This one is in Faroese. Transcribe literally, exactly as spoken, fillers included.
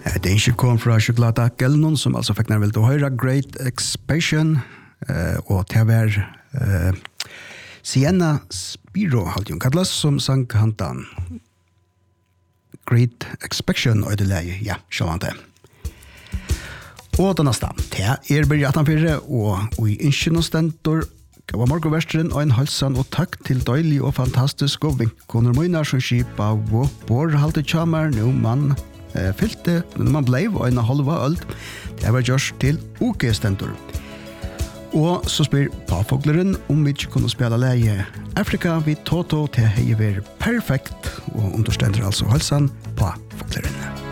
Det er ikke kom fra Chocolata Gelnon, som altså fikk nær vel til å høre Great Expansion, uh, og til å være uh, Sienna Spiro, halte hun kallas, som sang hantan Great Expansion, og det leie, ja, sjåan det. Og det neste, det er bare atten fire, og i innskyld og stentor, gav morgen versteren og en halsan og takk til døylig og fantastisk og vinkoner møyner som skip av vår halte tjamer, nå man eh, fylte, når man ble og en halva ølt, det var gjørs til OK stentor. Og så spyr Pafogleren om vi ikke kunne spille leie Afrika vid Toto til heiver perfekt, og understender altså halsan Pafogleren.